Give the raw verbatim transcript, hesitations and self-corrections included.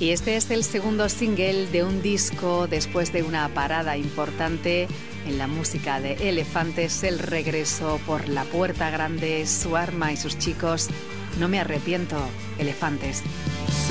Y este es el segundo single de un disco después de una parada importante en la música de Elefantes, el regreso por la puerta grande, su arma y sus chicos. No me arrepiento, Elefantes.